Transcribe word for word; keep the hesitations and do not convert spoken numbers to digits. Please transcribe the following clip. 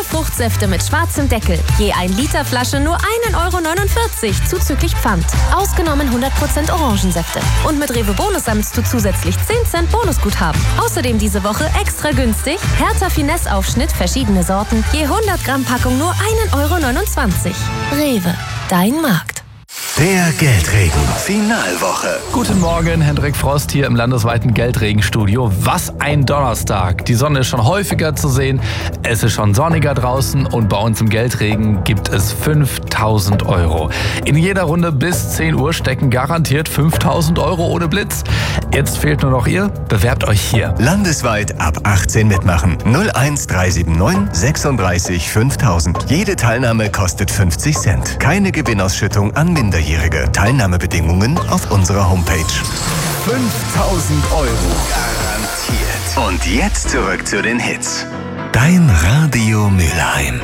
Fruchtsäfte mit schwarzem Deckel. Je ein Liter Flasche nur ein Euro neunundvierzig zuzüglich Pfand. Ausgenommen hundert Prozent Orangensäfte. Und mit Rewe Bonus sammelst du zusätzlich zehn Cent Bonusguthaben. Außerdem diese Woche extra günstig Hertha Finesse Aufschnitt, verschiedene Sorten, je hundert Gramm Packung nur ein Euro neunundzwanzig. Rewe, dein Markt. Der Geldregen. Finalwoche. Guten Morgen, Hendrik Frost hier im landesweiten Geldregenstudio. Was ein Donnerstag. Die Sonne ist schon häufiger zu sehen. Es ist schon sonniger draußen und bei uns im Geldregen gibt es fünftausend Euro. In jeder Runde bis zehn Uhr stecken garantiert fünftausend Euro ohne Blitz. Jetzt fehlt nur noch ihr. Bewerbt euch hier. Landesweit ab achtzehn mitmachen. null eins drei sieben neun sechsunddreißig fünftausend. Jede Teilnahme kostet fünfzig Cent. Keine Gewinnausschüttung an Minderjährige. Teilnahmebedingungen auf unserer Homepage. fünftausend Euro. Garantiert. Und jetzt zurück zu den Hits. Dein Radio Mülheim.